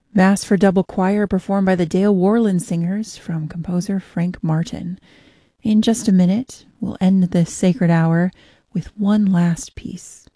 Mass for double choir performed by the Dale Worland Singers from composer Frank Martin. In just a minute, we'll end this sacred hour with one last piece.